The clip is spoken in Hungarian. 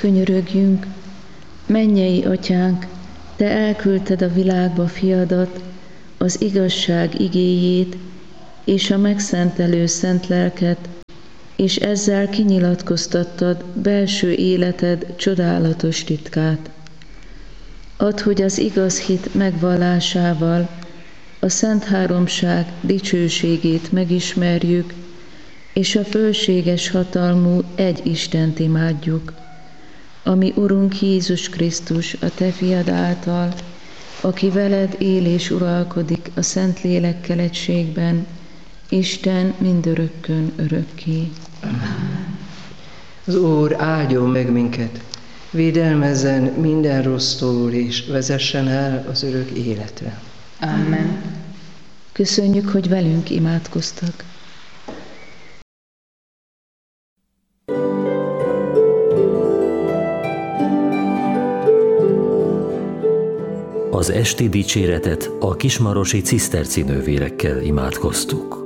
könyörögjünk. Mennyei Atyánk, Te elküldted a világba Fiadat, az igazság igéjét és a megszentelő szent lelket, és ezzel kinyilatkoztattad belső életed csodálatos titkát. Add, hogy az igaz hit megvallásával a Szent Háromság dicsőségét megismerjük, és a fölséges hatalmú egy Istent imádjuk, ami Urunk Jézus Krisztus, a Te Fiad által, aki veled él és uralkodik a Szentlélekkel egységben, Isten mindörökkön örökké. Az Úr áldjon meg minket, védelmezzen minden rossztól, és vezessen el az örök életre. Amen. Köszönjük, hogy velünk imádkoztak. Az esti dicséretet a kismarosi ciszterci nővérekkel imádkoztuk.